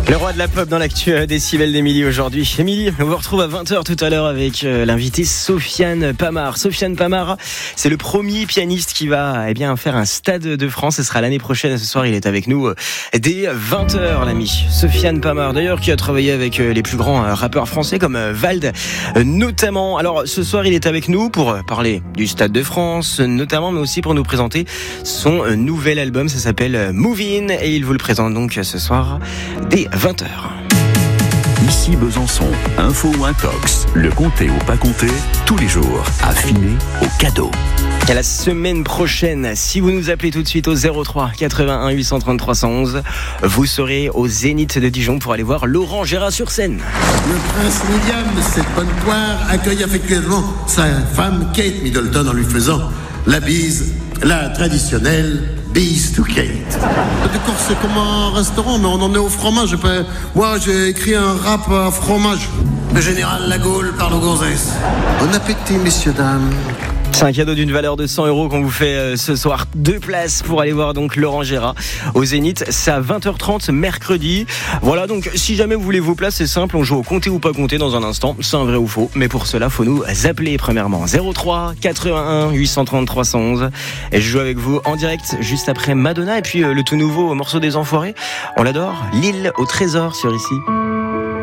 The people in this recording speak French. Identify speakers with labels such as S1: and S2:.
S1: Le roi de la pop dans l'actu décibel d'Émilie aujourd'hui. Émilie, on vous retrouve à 20h tout à l'heure avec l'invité Sofiane Pamart. Sofiane Pamart, c'est le premier pianiste qui va faire un stade de France. Ce sera l'année prochaine. Ce soir, il est avec nous dès 20h, l'ami. Sofiane Pamart, d'ailleurs, qui a travaillé avec les plus grands rappeurs français comme Vald, notamment. Alors, ce soir, il est avec nous pour parler du Stade de France, notamment, mais aussi pour nous présenter son nouvel album. Ça s'appelle Move In et il vous le présente donc ce soir dès 20h.
S2: Ici Besançon, info ou intox, le compter ou pas compter, tous les jours, affiné au cadeau.
S1: À la semaine prochaine, si vous nous appelez tout de suite au 03 81 830 311, vous serez au Zénith de Dijon pour aller voir Laurent Gérard sur scène.
S3: Le prince William de cette bonne poire accueille affectueusement sa femme Kate Middleton en lui faisant la bise, la traditionnelle bise to Kate. D'accord, c'est comme un restaurant, mais on en est au fromage. Moi, j'ai écrit un rap à fromage. Le général Lagaule parle aux gonzesses. Bon appétit, messieurs, dames.
S1: C'est un cadeau d'une valeur de 100 € qu'on vous fait ce soir. 2 places pour aller voir donc Laurent Gérard au Zénith. C'est à 20h30 mercredi. Voilà, donc si jamais vous voulez vos places, c'est simple. On joue au compter ou pas compter dans un instant. C'est un vrai ou faux. Mais pour cela, faut nous appeler premièrement. 03 81 830 311. Et je joue avec vous en direct juste après Madonna. Et puis le tout nouveau morceau des Enfoirés. On l'adore. L'île au trésor sur ici.